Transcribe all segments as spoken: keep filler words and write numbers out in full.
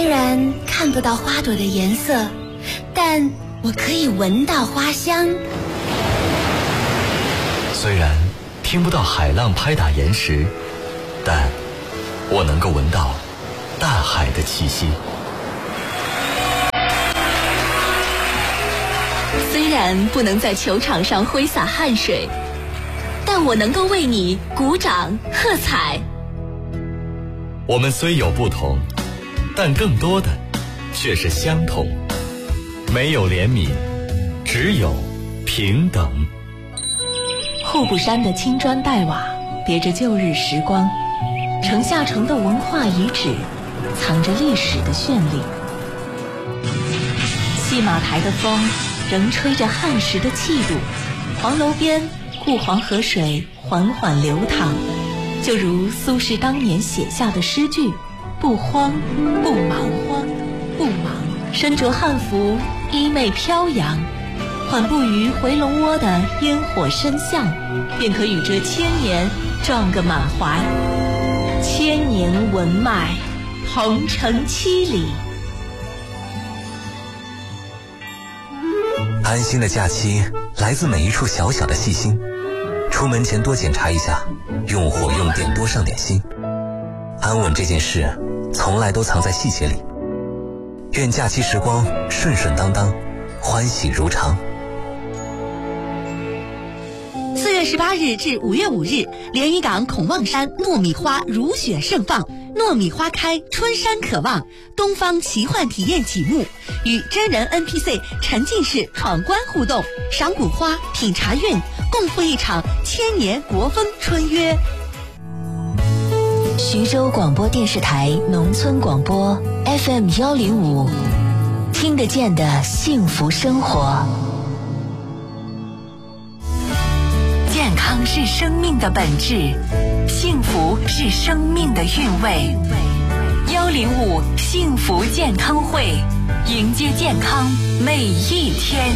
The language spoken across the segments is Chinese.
虽然看不到花朵的颜色，但我可以闻到花香。 虽然听不到海浪拍打岩石，但我能够闻到大海的气息。 虽然不能在球场上挥洒汗水，但我能够为你鼓掌喝彩。 我们虽有不同，但更多的却是相同。没有怜悯，只有平等。 户部山的青砖黛瓦别着旧日时光，城下城的文化遗址藏着历史的绚丽。戏马台的风仍吹着汉时的气度，黄楼边顾黄河水缓缓流淌，就如苏轼当年写下的诗句：不慌不忙，慌不忙，身着汉服，衣袂飘扬，缓步于回龙窝的烟火深巷，便可与这千年撞个满怀。千年文脉，同城七里。 安心的假期来自每一处小小的细心，出门前多检查一下，用火用电多上点心。安稳这件事从来都藏在细节里。愿假期时光顺顺当当，欢喜如常。 四月十八日至五月五日，连云港孔望山糯米花如雪盛放，糯米花开，春山可望，东方奇幻体验启幕，与真人 N P C 沉浸式闯关互动，赏古花，品茶韵，共赴一场千年国风春约。 徐州广播电视台农村广播 F M 幺零五，听得见的幸福生活。健康是生命的本质，幸福是生命的韵味。幺零五幸福健康会，迎接健康每一天。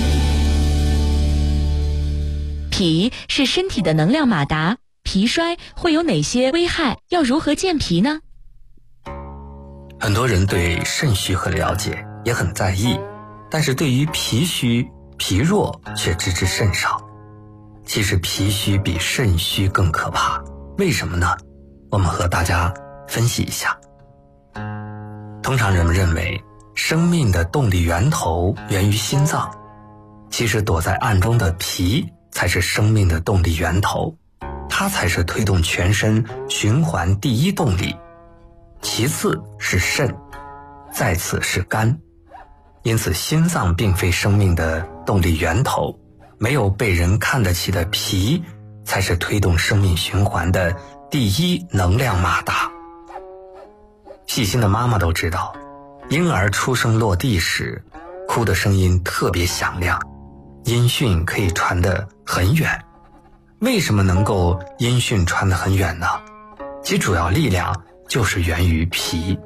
脾是身体的能量马达，脾衰会有哪些危害？要如何健脾呢？ 很多人对肾虚很了解，也很在意，但是对于脾虚、脾弱却知之甚少。其实脾虚比肾虚更可怕，为什么呢？我们和大家分析一下。通常人们认为生命的动力源头源于心脏，其实躲在暗中的脾才是生命的动力源头，它才是推动全身循环第一动力，其次是肾，再次是肝。因此心脏并非生命的动力源头，没有被人看得起的脾才是推动生命循环的第一能量马达。细心的妈妈都知道，婴儿出生落地时哭的声音特别响亮，音讯可以传得很远。为什么能够音讯传得很远呢？其主要力量就是源于脾。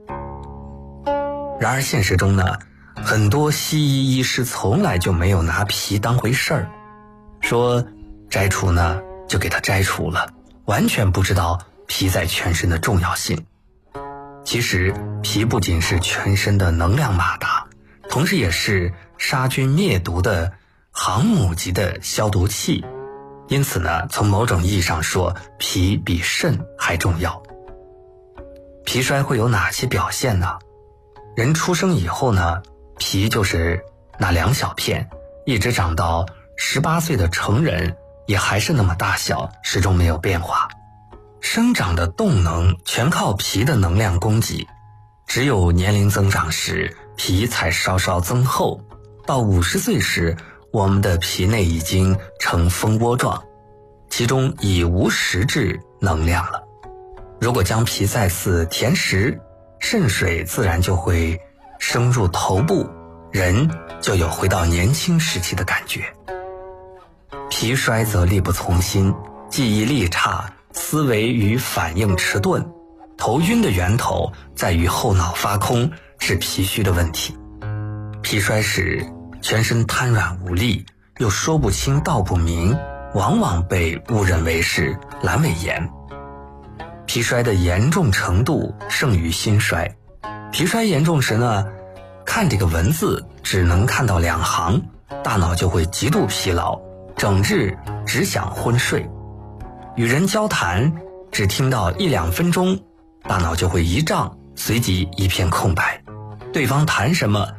然而现实中呢，很多西医医师从来就没有拿脾当回事儿，说摘除呢就给它摘除了，完全不知道脾在全身的重要性。其实脾不仅是全身的能量马达，同时也是杀菌灭毒的航母级的消毒器。因此呢，从某种意义上说，脾比肾还重要。脾衰会有哪些表现呢？人出生以后呢，脾就是那两小片，一直长到十八岁的成人也还是那么大小，始终没有变化。生长的动能全靠脾的能量供给，只有年龄增长时，脾才稍稍增厚，到五十岁时，我们的脾内已经呈蜂窝状，其中已无实质能量了。如果将脾再次填实，肾水自然就会升入头部，人就有回到年轻时期的感觉。脾衰则力不从心，记忆力差，思维与反应迟钝，头晕的源头在于后脑发空，是脾虚的问题。脾衰时全身瘫软无力，又说不清道不明，往往被误认为是阑尾炎。脾衰的严重程度胜于心衰， 皮衰严重时呢，看这个文字只能看到两行，大脑就会极度疲劳，整日只想昏睡。与人交谈只听到一两分钟，大脑就会一胀，随即一片空白。对方谈什么